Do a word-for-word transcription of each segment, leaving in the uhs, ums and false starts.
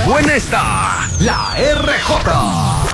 buena está la R J.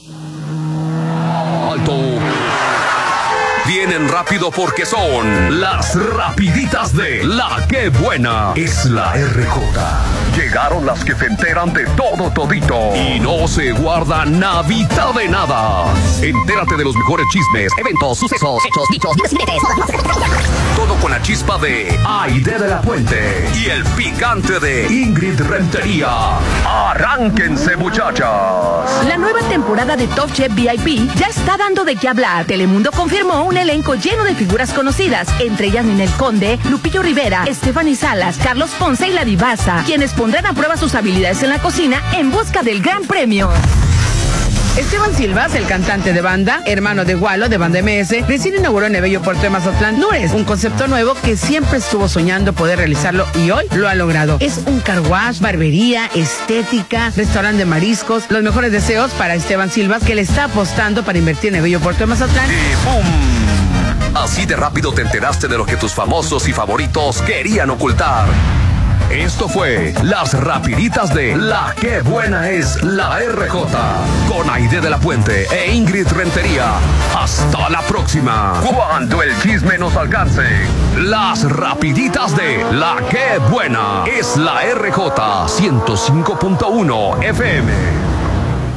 Alto. Vienen rápido porque son las rapiditas de La Que Buena es la R J. Llegaron las que se enteran de todo todito y no se guarda nadita de nada. Entérate de los mejores chismes, eventos, sucesos, hechos, dichos, dimes y diretes. Todo con la chispa de Aide de la Puente y el picante de Ingrid Rentería. Arránquense, muchachas. La nueva temporada de Top Chef V I P ya está dando de qué hablar. Telemundo confirmó un elenco lleno de figuras conocidas, entre ellas Ninel Conde, Lupillo Rivera, Stephanie Salas, Carlos Ponce y La Divasa, quienes pondrán a prueba sus habilidades en la cocina en busca del gran premio. Esteban Silvas, el cantante de banda, hermano de Gualo de Banda M S, recién inauguró en el bello puerto de Mazatlán Nures, un concepto nuevo que siempre estuvo soñando poder realizarlo y hoy lo ha logrado. Es un car wash, barbería, estética, restaurante de mariscos. Los mejores deseos para Esteban Silvas, que le está apostando para invertir en el bello puerto de Mazatlán. Y ¡pum! Así de rápido te enteraste de lo que tus famosos y favoritos querían ocultar. Esto fue Las Rapiditas de La Que Buena es la R J, con Aide de la Puente e Ingrid Rentería. Hasta la próxima, cuando el chisme nos alcance. Las Rapiditas de La Que Buena es la R J ciento cinco punto uno F M.